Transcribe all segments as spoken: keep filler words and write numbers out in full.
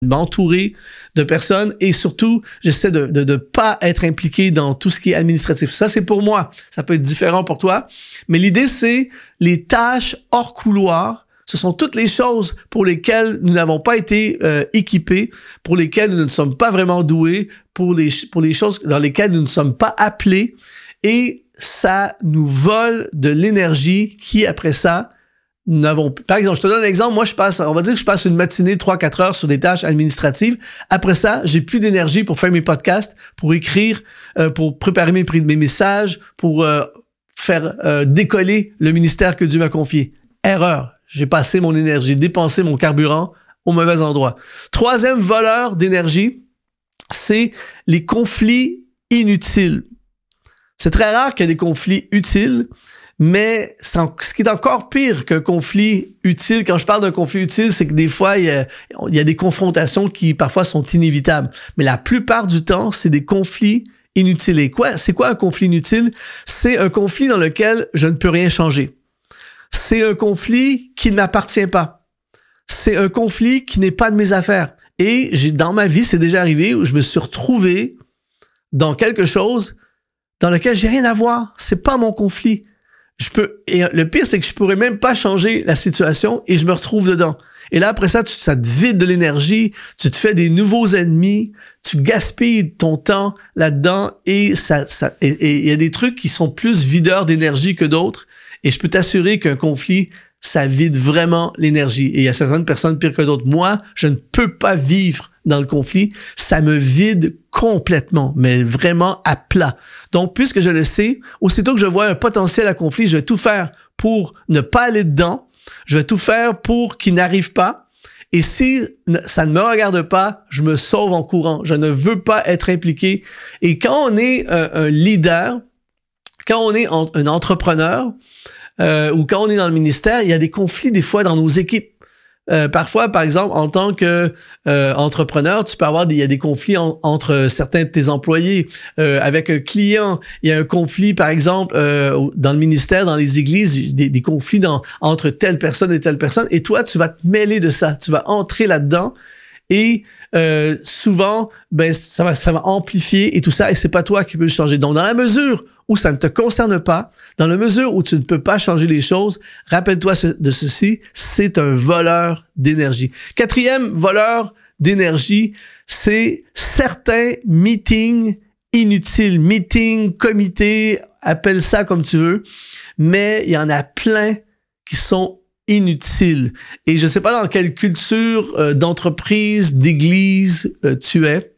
m'entourer de personnes et surtout, j'essaie de de, de pas être impliqué dans tout ce qui est administratif. Ça, c'est pour moi. Ça peut être différent pour toi. Mais l'idée, c'est les tâches hors couloir. Ce sont toutes les choses pour lesquelles nous n'avons pas été euh, équipés, pour lesquelles nous ne sommes pas vraiment doués, pour les, pour les choses dans lesquelles nous ne sommes pas appelés. Et ça nous vole de l'énergie qui, après ça, nous n'avons... Par exemple, je te donne un exemple. Moi, je passe, on va dire que je passe une matinée de trois à quatre heures sur des tâches administratives. Après ça, j'ai plus d'énergie pour faire mes podcasts, pour écrire, euh, pour préparer mes, mes messages, pour euh, faire euh, décoller le ministère que Dieu m'a confié. Erreur. J'ai passé mon énergie, dépensé mon carburant au mauvais endroit. Troisième voleur d'énergie, c'est les conflits inutiles. C'est très rare qu'il y ait des conflits utiles, mais c'est en, ce qui est encore pire qu'un conflit utile, quand je parle d'un conflit utile, c'est que des fois, il y a, il y a des confrontations qui parfois sont inévitables. Mais la plupart du temps, c'est des conflits inutiles. Et quoi, c'est quoi un conflit inutile? C'est un conflit dans lequel je ne peux rien changer. C'est un conflit qui ne m'appartient pas. C'est un conflit qui n'est pas de mes affaires. Et j'ai, dans ma vie, c'est déjà arrivé où je me suis retrouvé dans quelque chose dans lequel j'ai rien à voir. C'est pas mon conflit. Je peux, et le pire, c'est que je pourrais même pas changer la situation et je me retrouve dedans. Et là, après ça, tu, ça te vide de l'énergie, tu te fais des nouveaux ennemis, tu gaspilles ton temps là-dedans et ça, ça, et il y a des trucs qui sont plus videurs d'énergie que d'autres. Et je peux t'assurer qu'un conflit, ça vide vraiment l'énergie. Et il y a certaines personnes pires que d'autres. Moi, je ne peux pas vivre dans le conflit. Ça me vide complètement, mais vraiment à plat. Donc, puisque je le sais, aussitôt que je vois un potentiel à conflit, je vais tout faire pour ne pas aller dedans. Je vais tout faire pour qu'il n'arrive pas. Et si ça ne me regarde pas, je me sauve en courant. Je ne veux pas être impliqué. Et quand on est un, un leader, quand on est en, un entrepreneur euh, ou quand on est dans le ministère, il y a des conflits des fois dans nos équipes. Euh, parfois, par exemple, en tant que euh, entrepreneur, tu peux avoir des, il y a des conflits en, entre certains de tes employés. Euh, avec un client, il y a un conflit, par exemple, euh, dans le ministère, dans les églises, des, des conflits dans, entre telle personne et telle personne. Et toi, tu vas te mêler de ça. Tu vas entrer là-dedans et euh, souvent, ben ça va, ça va amplifier et tout ça. Et c'est pas toi qui peux le changer. Donc, dans la mesure où ça ne te concerne pas, dans la mesure où tu ne peux pas changer les choses, rappelle-toi de ceci, c'est un voleur d'énergie. Quatrième voleur d'énergie, c'est certains meetings inutiles. Meetings, comités, appelle ça comme tu veux, mais il y en a plein qui sont inutiles. Et je ne sais pas dans quelle culture euh, d'entreprise, d'église euh, tu es,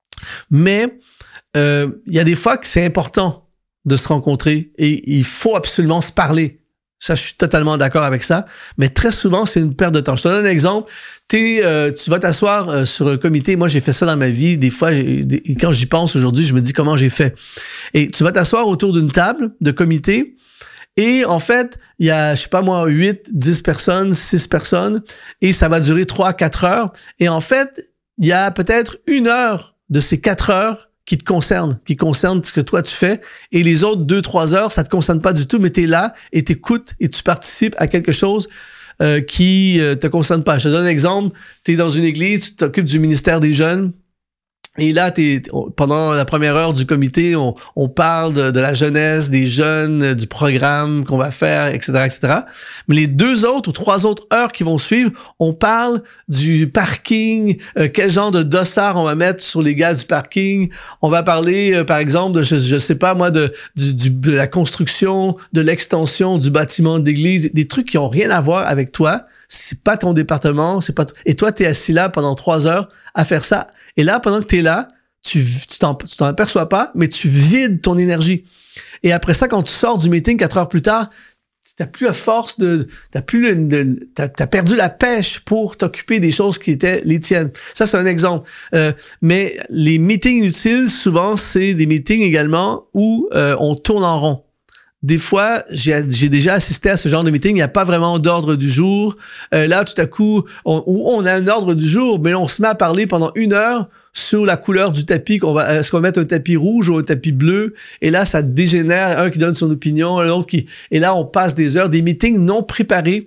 mais euh, il y a des fois que c'est important de se rencontrer et il faut absolument se parler. Ça, je suis totalement d'accord avec ça. Mais très souvent, c'est une perte de temps. Je te donne un exemple. T'es, euh, tu vas t'asseoir euh, sur un comité. Moi, j'ai fait ça dans ma vie. Des fois, et quand j'y pense aujourd'hui, je me dis comment j'ai fait. Et tu vas t'asseoir autour d'une table de comité. Et en fait, il y a, je sais pas moi, huit, dix personnes, six personnes. Et ça va durer trois à quatre heures. Et en fait, il y a peut-être une heure de ces quatre heures qui te concerne, qui concerne ce que toi tu fais, et les autres deux, trois heures, ça te concerne pas du tout, mais t'es là et t'écoutes et tu participes à quelque chose euh, qui euh, te concerne pas. Je te donne un exemple, t'es dans une église, tu t'occupes du ministère des jeunes, et là, t'es, pendant la première heure du comité, on, on parle de, de la jeunesse, des jeunes, du programme qu'on va faire, et cetera, et cetera. Mais les deux autres ou trois autres heures qui vont suivre, on parle du parking, euh, quel genre de dossard on va mettre sur les gars du parking. On va parler, euh, par exemple, de, je, je sais pas moi, de, du, du, de la construction, de l'extension du bâtiment d'église, des trucs qui ont rien à voir avec toi. C'est pas ton département, c'est pas t- et toi t'es assis là pendant trois heures à faire ça. Et là, pendant que t'es là, tu tu t'en, tu t'en aperçois pas, mais tu vides ton énergie. Et après ça, quand tu sors du meeting quatre heures plus tard, t'as plus la force de, t'as plus le, de, t'as, t'as perdu la pêche pour t'occuper des choses qui étaient les tiennes. Ça, c'est un exemple. Euh, mais les meetings inutiles, souvent, c'est des meetings également où euh, on tourne en rond. Des fois, j'ai, j'ai déjà assisté à ce genre de meeting, il n'y a pas vraiment d'ordre du jour. Euh, là, tout à coup, on, on a un ordre du jour, mais on se met à parler pendant une heure sur la couleur du tapis, qu'on va, est-ce qu'on va mettre un tapis rouge ou un tapis bleu? Et là, ça dégénère, un qui donne son opinion, l'autre qui... Et là, on passe des heures, des meetings non préparés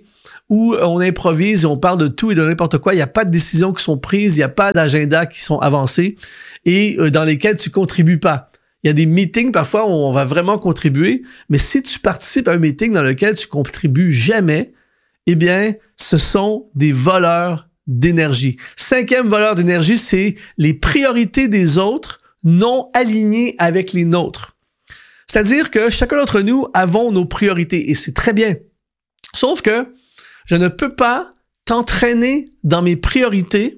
où on improvise et on parle de tout et de n'importe quoi. Il n'y a pas de décisions qui sont prises, il n'y a pas d'agenda qui sont avancés et euh, dans lesquels tu contribues pas. Il y a des meetings parfois où on va vraiment contribuer, mais si tu participes à un meeting dans lequel tu contribues jamais, eh bien, ce sont des voleurs d'énergie. Cinquième voleur d'énergie, c'est les priorités des autres non alignées avec les nôtres. C'est-à-dire que chacun d'entre nous avons nos priorités et c'est très bien. Sauf que je ne peux pas t'entraîner dans mes priorités,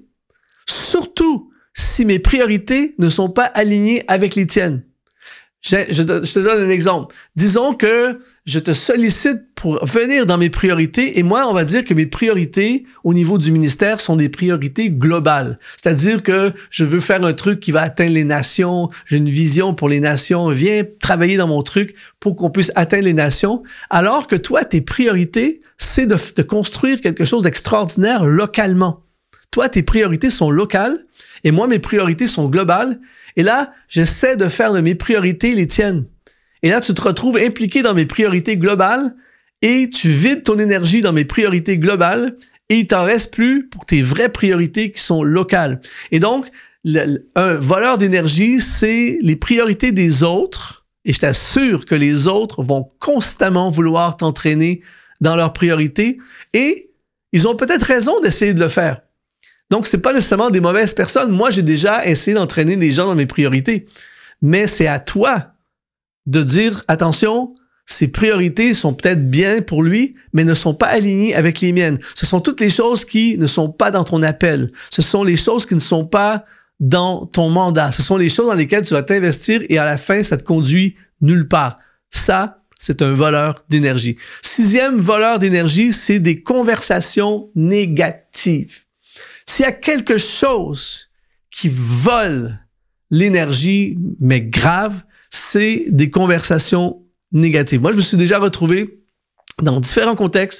surtout si mes priorités ne sont pas alignées avec les tiennes. Je, je, je te donne un exemple. Disons que je te sollicite pour venir dans mes priorités et moi, on va dire que mes priorités au niveau du ministère sont des priorités globales. C'est-à-dire que je veux faire un truc qui va atteindre les nations, j'ai une vision pour les nations, viens travailler dans mon truc pour qu'on puisse atteindre les nations, alors que toi, tes priorités, c'est de, de construire quelque chose d'extraordinaire localement. Toi, tes priorités sont locales et moi, mes priorités sont globales. Et là, j'essaie de faire de mes priorités les tiennes. Et là, tu te retrouves impliqué dans mes priorités globales et tu vides ton énergie dans mes priorités globales et il t'en reste plus pour tes vraies priorités qui sont locales. Et donc, le, un voleur d'énergie, c'est les priorités des autres et je t'assure que les autres vont constamment vouloir t'entraîner dans leurs priorités et ils ont peut-être raison d'essayer de le faire. Donc, c'est pas nécessairement des mauvaises personnes. Moi, j'ai déjà essayé d'entraîner des gens dans mes priorités. Mais c'est à toi de dire, attention, ces priorités sont peut-être bien pour lui, mais ne sont pas alignées avec les miennes. Ce sont toutes les choses qui ne sont pas dans ton appel. Ce sont les choses qui ne sont pas dans ton mandat. Ce sont les choses dans lesquelles tu vas t'investir et à la fin, ça te conduit nulle part. Ça, c'est un voleur d'énergie. Sixième voleur d'énergie, c'est des conversations négatives. S'il y a quelque chose qui vole l'énergie, mais grave, c'est des conversations négatives. Moi, je me suis déjà retrouvé dans différents contextes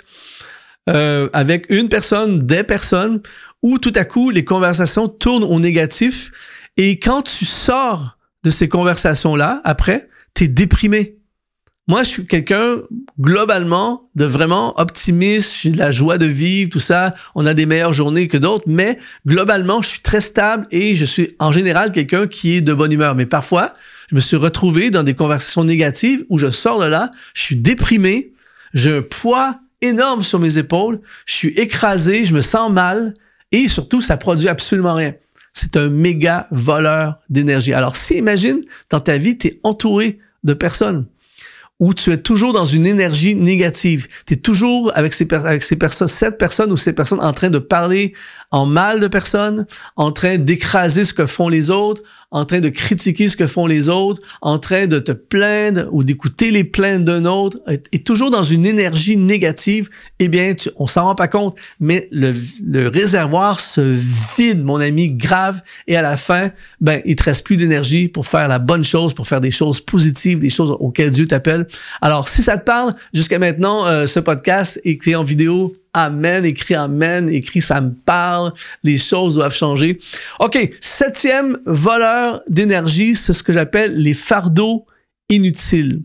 euh, avec une personne, des personnes, où tout à coup, les conversations tournent au négatif et quand tu sors de ces conversations-là, après, t'es déprimé. Moi, je suis quelqu'un, globalement, de vraiment optimiste. J'ai de la joie de vivre, tout ça. On a des meilleures journées que d'autres. Mais globalement, je suis très stable et je suis en général quelqu'un qui est de bonne humeur. Mais parfois, je me suis retrouvé dans des conversations négatives où je sors de là, je suis déprimé, j'ai un poids énorme sur mes épaules, je suis écrasé, je me sens mal et surtout, ça produit absolument rien. C'est un méga voleur d'énergie. Alors, si, imagine, dans ta vie, tu es entouré de personnes où tu es toujours dans une énergie négative. Tu es toujours avec ces, per- avec ces personnes, cette personne ou ces personnes en train de parler en mal de personnes, en train d'écraser ce que font les autres, en train de critiquer ce que font les autres, en train de te plaindre ou d'écouter les plaintes d'un autre, et, et toujours dans une énergie négative, eh bien, tu, on s'en rend pas compte, mais le, le réservoir se vide, mon ami, grave, et à la fin, ben, il te reste plus d'énergie pour faire la bonne chose, pour faire des choses positives, des choses auxquelles Dieu t'appelle. Alors, si ça te parle, jusqu'à maintenant, euh, ce podcast est créé en vidéo. Amen, écrit Amen, écrit ça me parle, les choses doivent changer. OK, septième voleur d'énergie, c'est ce que j'appelle les fardeaux inutiles.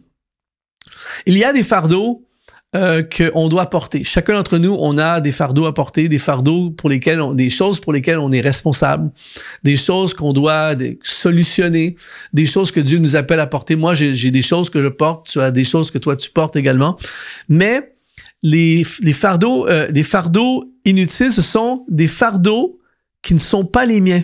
Il y a des fardeaux euh, qu'on doit porter. Chacun d'entre nous, on a des fardeaux à porter, des fardeaux pour lesquels on, des choses pour lesquelles on est responsable, des choses qu'on doit des, solutionner, des choses que Dieu nous appelle à porter. Moi, j'ai, j'ai des choses que je porte, tu as des choses que toi tu portes également. Mais Les, les fardeaux, euh, des fardeaux inutiles, ce sont des fardeaux qui ne sont pas les miens.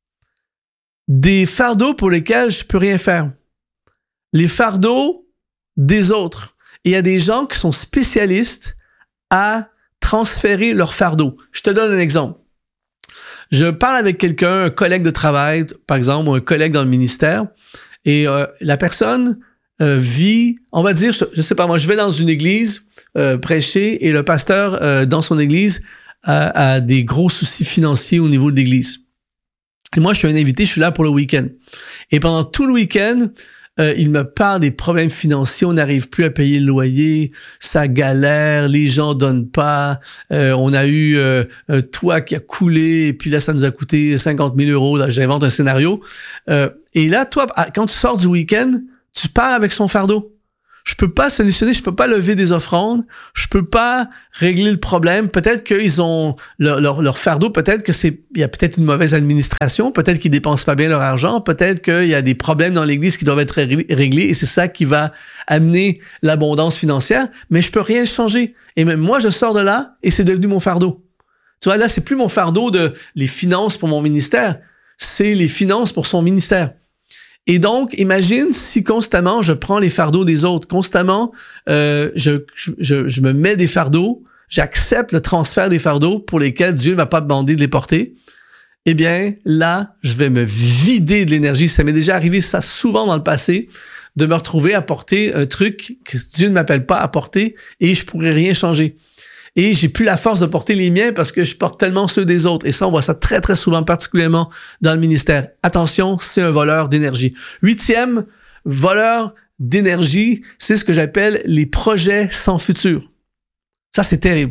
Des fardeaux pour lesquels je peux rien faire. Les fardeaux des autres. Et il y a des gens qui sont spécialistes à transférer leurs fardeaux. Je te donne un exemple. Je parle avec quelqu'un, un collègue de travail, par exemple, ou un collègue dans le ministère, et euh, la personne euh, vit, on va dire, je, je sais pas moi, je vais dans une église, Euh, prêcher et le pasteur euh, dans son église a, a des gros soucis financiers au niveau de l'église. Et moi, je suis un invité, je suis là pour le week-end. Et pendant tout le week-end, euh, il me parle des problèmes financiers, on n'arrive plus à payer le loyer, ça galère, les gens donnent pas, euh, on a eu euh, un toit qui a coulé, et puis là, ça nous a coûté cinquante mille euros, là, j'invente un scénario. Euh, et là, toi, quand tu sors du week-end, tu pars avec son fardeau. je peux pas solutionner, je peux pas lever des offrandes, je peux pas régler le problème. Peut-être qu'ils ont leur, leur, leur fardeau, peut-être que c'est, il y a peut-être une mauvaise administration, peut-être qu'ils dépensent pas bien leur argent, peut-être qu'il y a des problèmes dans l'Église qui doivent être réglés et c'est ça qui va amener l'abondance financière, mais je peux rien changer. Et même moi, je sors de là et c'est devenu mon fardeau. Tu vois, là, c'est plus mon fardeau de les finances pour mon ministère, c'est les finances pour son ministère. Et donc, imagine si constamment je prends les fardeaux des autres, constamment euh, je, je, je me mets des fardeaux, j'accepte le transfert des fardeaux pour lesquels Dieu ne m'a pas demandé de les porter. Eh bien, là, je vais me vider de l'énergie. Ça m'est déjà arrivé ça souvent dans le passé, de me retrouver à porter un truc que Dieu ne m'appelle pas à porter et je pourrais rien changer. Et j'ai plus la force de porter les miens parce que je porte tellement ceux des autres. Et ça, on voit ça très, très souvent, particulièrement dans le ministère. Attention, c'est un voleur d'énergie. Huitième voleur d'énergie, c'est ce que j'appelle les projets sans futur. Ça, c'est terrible.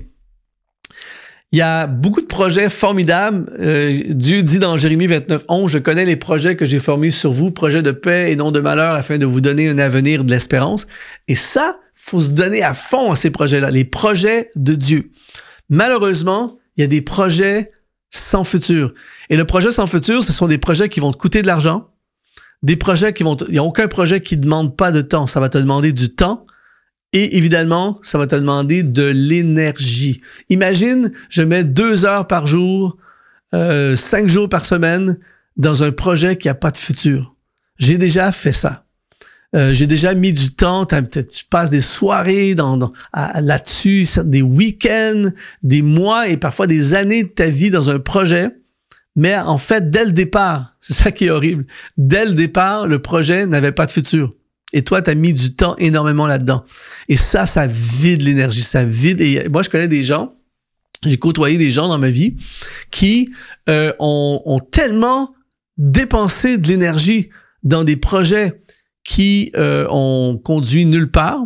Il y a beaucoup de projets formidables. Euh, Dieu dit dans Jérémie vingt-neuf onze, « Je connais les projets que j'ai formés sur vous, projets de paix et non de malheur, afin de vous donner un avenir de l'espérance. » Et ça, faut se donner à fond à ces projets-là, les projets de Dieu. Malheureusement, il y a des projets sans futur. Et le projet sans futur, ce sont des projets qui vont te coûter de l'argent, des projets qui vont... Te... Il n'y a aucun projet qui ne demande pas de temps. Ça va te demander du temps et évidemment, ça va te demander de l'énergie. Imagine, je mets deux heures par jour, euh, cinq jours par semaine dans un projet qui n'a pas de futur. J'ai déjà fait ça. Euh, j'ai déjà mis du temps, tu passes des soirées dans, dans, à, là-dessus, des week-ends, des mois et parfois des années de ta vie dans un projet. Mais en fait, dès le départ, c'est ça qui est horrible, dès le départ, le projet n'avait pas de futur. Et toi, tu as mis du temps énormément là-dedans. Et ça, ça vide l'énergie, ça vide. Et moi, je connais des gens, j'ai côtoyé des gens dans ma vie qui euh, ont, ont tellement dépensé de l'énergie dans des projets qui euh, ont conduit nulle part,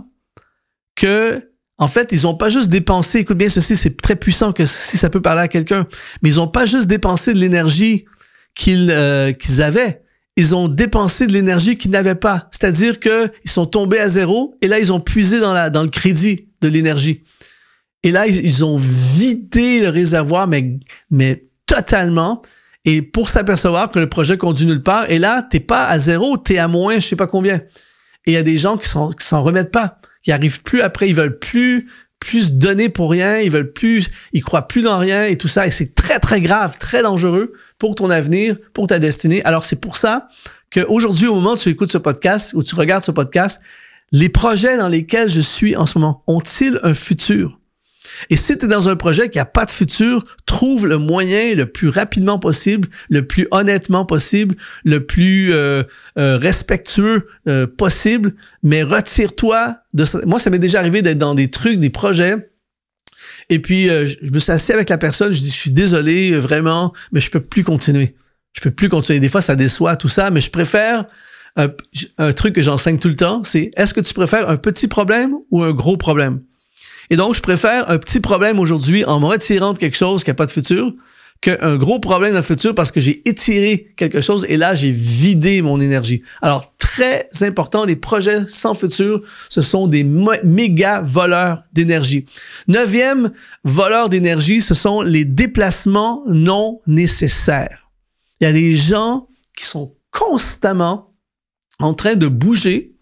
que, en fait, ils ont pas juste dépensé, écoute bien ceci, c'est très puissant que si ça peut parler à quelqu'un, mais ils ont pas juste dépensé de l'énergie qu'ils, euh, qu'ils avaient, ils ont dépensé de l'énergie qu'ils n'avaient pas. C'est-à-dire que ils sont tombés à zéro et là, ils ont puisé dans, la, dans le crédit de l'énergie. Et là, ils, ils ont vidé le réservoir, mais, mais totalement. Et pour s'apercevoir que le projet conduit nulle part, et là, t'es pas à zéro, t'es à moins je sais pas combien. Et il y a des gens qui sont, qui s'en remettent pas, qui arrivent plus après, ils veulent plus, plus donner pour rien, ils veulent plus, ils croient plus dans rien et tout ça. Et c'est très, très grave, très dangereux pour ton avenir, pour ta destinée. Alors, c'est pour ça qu'aujourd'hui, au moment où tu écoutes ce podcast, ou tu regardes ce podcast, les projets dans lesquels je suis en ce moment, ont-ils un futur? Et si tu es dans un projet qui n'a pas de futur, trouve le moyen le plus rapidement possible, le plus honnêtement possible, le plus euh, euh, respectueux euh, possible, mais retire-toi de ça. Moi, ça m'est déjà arrivé d'être dans des trucs, des projets, et puis euh, je me suis assis avec la personne, je dis, je suis désolé, vraiment, mais je peux plus continuer. Je peux plus continuer. Des fois, ça déçoit, tout ça, mais je préfère... Un, un truc que j'enseigne tout le temps, c'est est-ce que tu préfères un petit problème ou un gros problème? Et donc, je préfère un petit problème aujourd'hui en me retirant de quelque chose qui n'a pas de futur qu'un gros problème dans le futur parce que j'ai étiré quelque chose et là, j'ai vidé mon énergie. Alors, très important, les projets sans futur, ce sont des méga voleurs d'énergie. Neuvième voleur d'énergie, ce sont les déplacements non nécessaires. Il y a des gens qui sont constamment en train de bouger.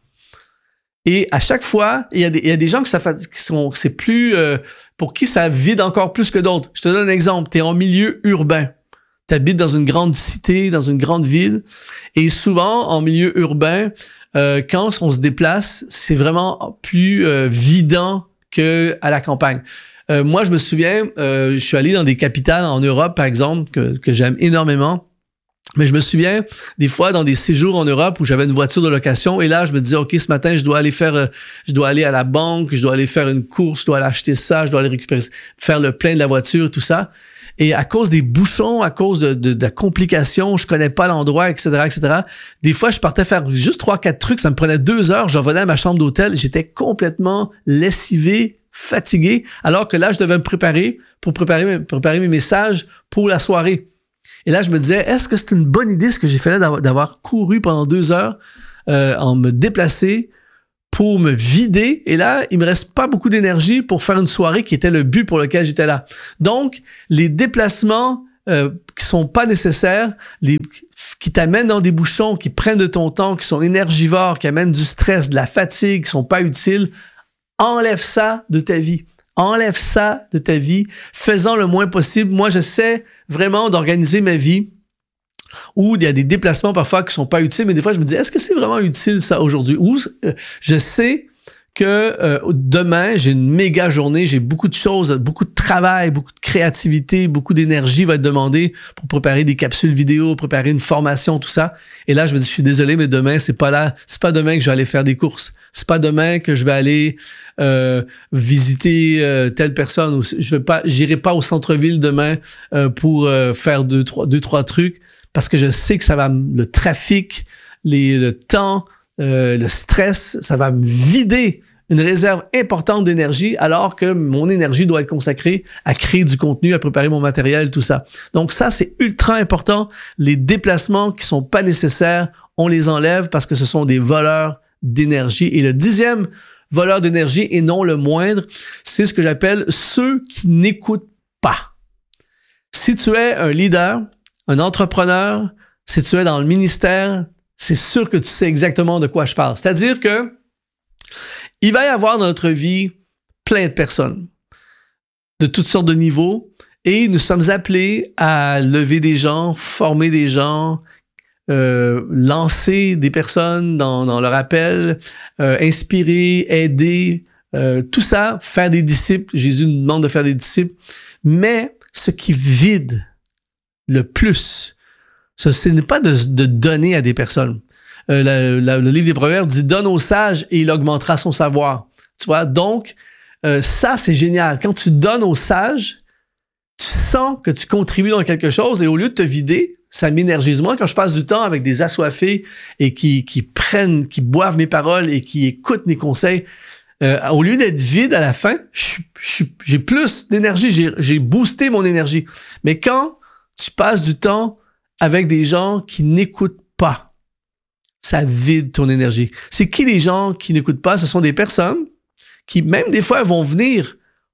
Et à chaque fois, il y a des, il y a des gens que ça fait, qui sont, c'est plus, euh, pour qui ça vide encore plus que d'autres. Je te donne un exemple. Tu es en milieu urbain. Tu habites dans une grande cité, dans une grande ville. Et souvent, en milieu urbain, euh, quand on se déplace, c'est vraiment plus euh, vidant qu'à la campagne. Euh, moi, je me souviens, euh, je suis allé dans des capitales en Europe, par exemple, que, que j'aime énormément. Mais je me souviens, des fois, dans des séjours en Europe où j'avais une voiture de location et là, je me disais, OK, ce matin, je dois aller faire, euh, je dois aller à la banque, je dois aller faire une course, je dois aller acheter ça, je dois aller récupérer, faire le plein de la voiture, tout ça. Et à cause des bouchons, à cause de, de, de la complication, je connais pas l'endroit, et cetera, et cetera. Des fois, je partais faire juste trois, quatre trucs, ça me prenait deux heures, je revenais à ma chambre d'hôtel, j'étais complètement lessivé, fatigué, alors que là, je devais me préparer pour préparer, préparer mes messages pour la soirée. Et là, je me disais, est-ce que c'est une bonne idée ce que j'ai fait là d'avoir, d'avoir couru pendant deux heures euh, en me déplacer pour me vider. Et là, il me reste pas beaucoup d'énergie pour faire une soirée qui était le but pour lequel j'étais là. Donc, les déplacements euh, qui sont pas nécessaires, les, qui t'amènent dans des bouchons, qui prennent de ton temps, qui sont énergivores, qui amènent du stress, de la fatigue, qui sont pas utiles, enlève ça de ta vie. Enlève ça de ta vie. Fais-en le moins possible. Moi, j'essaie vraiment d'organiser ma vie où il y a des déplacements parfois qui sont pas utiles, mais des fois, je me dis, est-ce que c'est vraiment utile ça aujourd'hui? Ou euh, je sais que euh, demain, j'ai une méga journée, j'ai beaucoup de choses, beaucoup de travail, beaucoup de créativité, beaucoup d'énergie va être demandée pour préparer des capsules vidéo, préparer une formation, tout ça. Et là, je me dis, je suis désolé, mais demain, c'est pas là, c'est pas demain que je vais aller faire des courses. C'est pas demain que je vais aller euh, visiter euh, telle personne. Ou je vais pas, j'irai pas au centre-ville demain euh, pour euh, faire deux trois, deux, trois trucs parce que je sais que ça va, le trafic, les, le temps, euh, le stress, ça va me vider une réserve importante d'énergie alors que mon énergie doit être consacrée à créer du contenu, à préparer mon matériel, tout ça. Donc ça, c'est ultra important. Les déplacements qui sont pas nécessaires, on les enlève parce que ce sont des voleurs d'énergie. Et le dixième voleur d'énergie, et non le moindre, c'est ce que j'appelle ceux qui n'écoutent pas. Si tu es un leader, un entrepreneur, si tu es dans le ministère, c'est sûr que tu sais exactement de quoi je parle. C'est-à-dire que il va y avoir dans notre vie plein de personnes de toutes sortes de niveaux et nous sommes appelés à lever des gens, former des gens, euh, lancer des personnes dans, dans leur appel, euh, inspirer, aider, euh, tout ça, faire des disciples. Jésus nous demande de faire des disciples. Mais ce qui vide le plus, ce, ce n'est pas de, de donner à des personnes. Euh, la, la, le livre des Proverbes dit « Donne au sage et il augmentera son savoir ». Tu vois, donc, euh, ça, c'est génial. Quand tu donnes au sage, tu sens que tu contribues dans quelque chose et au lieu de te vider, ça m'énergise. Moi, quand je passe du temps avec des assoiffés et qui, qui prennent, qui boivent mes paroles et qui écoutent mes conseils, euh, au lieu d'être vide à la fin, je, je, j'ai plus d'énergie, j'ai, j'ai boosté mon énergie. Mais quand tu passes du temps avec des gens qui n'écoutent pas, ça vide ton énergie. C'est qui les gens qui n'écoutent pas? Ce sont des personnes qui, même des fois, vont venir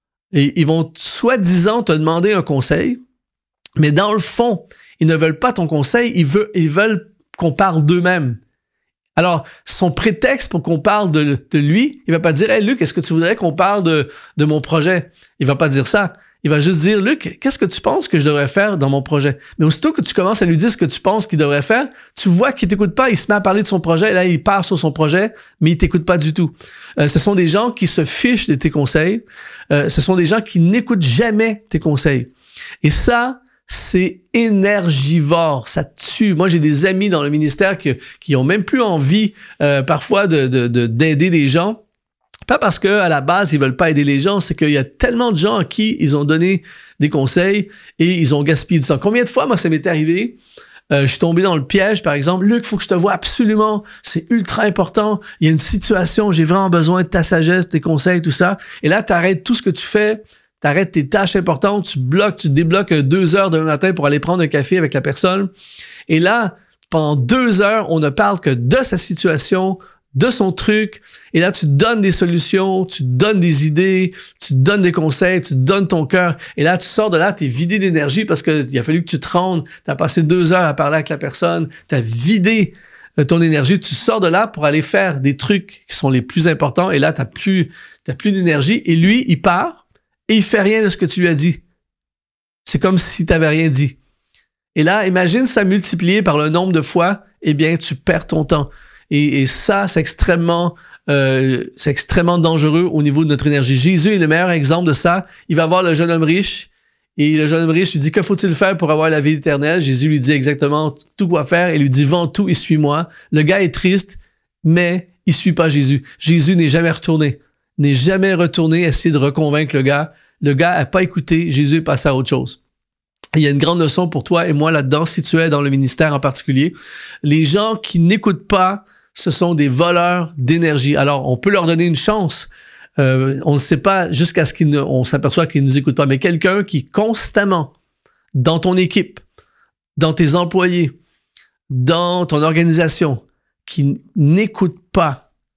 et ils vont soi-disant te demander un conseil, mais dans le fond, ils ne veulent pas ton conseil, ils veulent, ils veulent qu'on parle d'eux-mêmes. Alors, son prétexte pour qu'on parle de, de lui, il va pas dire « Hey Luc, est-ce que tu voudrais qu'on parle de, de mon projet? » Il va pas dire ça. Il va juste dire « Luc, qu'est-ce que tu penses que je devrais faire dans mon projet? » Mais aussitôt que tu commences à lui dire ce que tu penses qu'il devrait faire, tu vois qu'il t'écoute pas, il se met à parler de son projet, et là, il part sur son projet, mais il t'écoute pas du tout. Euh, ce sont des gens qui se fichent de tes conseils. Euh, ce sont des gens qui n'écoutent jamais tes conseils. Et ça, c'est énergivore, ça tue. Moi, j'ai des amis dans le ministère qui, qui ont même plus envie, euh, parfois, de, de, de, d'aider les gens. Pas parce que à la base, ils veulent pas aider les gens, c'est qu'il y a tellement de gens à qui ils ont donné des conseils et ils ont gaspillé du temps. Combien de fois, moi, ça m'est arrivé? Euh, je suis tombé dans le piège, par exemple. Luc, faut que je te voie absolument. C'est ultra important. Il y a une situation, j'ai vraiment besoin de ta sagesse, tes conseils, tout ça. Et là, t'arrêtes tout ce que tu fais. T'arrêtes tes tâches importantes. Tu bloques, tu débloques deux heures demain matin pour aller prendre un café avec la personne. Et là, pendant deux heures, on ne parle que de sa situation, de son truc, et là, tu donnes des solutions, tu donnes des idées, tu donnes des conseils, tu donnes ton cœur, et là, tu sors de là, t'es vidé d'énergie parce que il a fallu que tu te rendes, t'as passé deux heures à parler avec la personne, t'as vidé ton énergie, tu sors de là pour aller faire des trucs qui sont les plus importants, et là, t'as plus, t'as plus d'énergie, et lui, il part, et il fait rien de ce que tu lui as dit. C'est comme si t'avais rien dit. Et là, imagine ça multiplié par le nombre de fois, eh bien, tu perds ton temps. Et, et ça, c'est extrêmement, euh, c'est extrêmement dangereux au niveau de notre énergie. Jésus est le meilleur exemple de ça. Il va voir le jeune homme riche et le jeune homme riche lui dit « Que faut-il faire pour avoir la vie éternelle? » Jésus lui dit exactement tout quoi faire et lui dit « Vends tout et suis-moi. » Le gars est triste, mais il suit pas Jésus. Jésus n'est jamais retourné, n'est jamais retourné essayer de reconvaincre le gars. Le gars a pas écouté. Jésus est passé à autre chose. Il y a une grande leçon pour toi et moi là-dedans, si tu es dans le ministère en particulier. Les gens qui n'écoutent pas, ce sont des voleurs d'énergie. Alors, on peut leur donner une chance. Euh, on ne sait pas jusqu'à ce qu'ils ne, on s'aperçoit qu'ils ne nous écoutent pas. Mais quelqu'un qui constamment, dans ton équipe, dans tes employés, dans ton organisation, qui n'écoute pas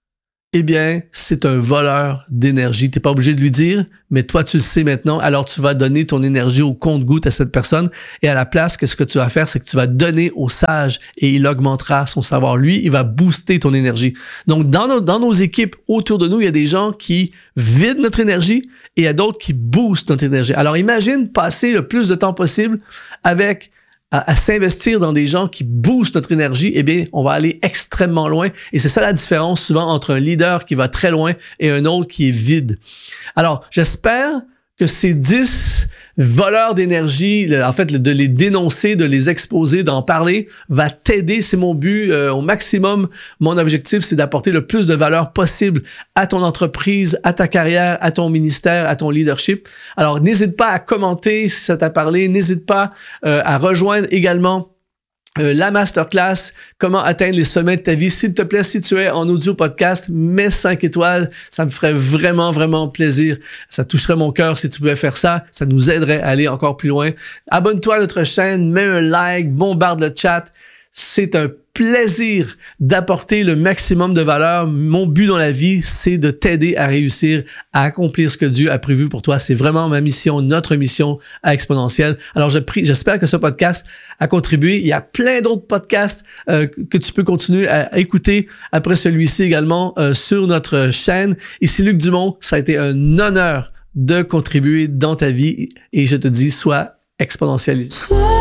eh bien, c'est un voleur d'énergie. T'es pas obligé de lui dire, mais toi, tu le sais maintenant. Alors, tu vas donner ton énergie au compte-gouttes à cette personne. Et à la place, que ce que tu vas faire, c'est que tu vas donner au sage et il augmentera son savoir. Lui, il va booster ton énergie. Donc, dans nos, dans nos équipes autour de nous, il y a des gens qui vident notre énergie et il y a d'autres qui boostent notre énergie. Alors, imagine passer le plus de temps possible avec À, à s'investir dans des gens qui boostent notre énergie, eh bien, on va aller extrêmement loin. Et c'est ça la différence souvent entre un leader qui va très loin et un autre qui est vide. Alors, j'espère que ces dix voleurs d'énergie, en fait, de les dénoncer, de les exposer, d'en parler, va t'aider. C'est mon but euh, au maximum. Mon objectif, c'est d'apporter le plus de valeur possible à ton entreprise, à ta carrière, à ton ministère, à ton leadership. Alors, n'hésite pas à commenter si ça t'a parlé. N'hésite pas euh, à rejoindre également Euh, la masterclass, comment atteindre les sommets de ta vie. S'il te plaît, si tu es en audio podcast, mets cinq étoiles. Ça me ferait vraiment, vraiment plaisir. Ça toucherait mon cœur si tu pouvais faire ça. Ça nous aiderait à aller encore plus loin. Abonne-toi à notre chaîne, mets un like, bombarde le chat. C'est un plaisir d'apporter le maximum de valeur. Mon but dans la vie, c'est de t'aider à réussir, à accomplir ce que Dieu a prévu pour toi. C'est vraiment ma mission, notre mission à Exponentiel. Alors, je prie, j'espère que ce podcast a contribué. Il y a plein d'autres podcasts euh, que tu peux continuer à écouter après celui-ci également euh, sur notre chaîne. Ici Luc Dumont, ça a été un honneur de contribuer dans ta vie et je te dis, sois exponentialisé.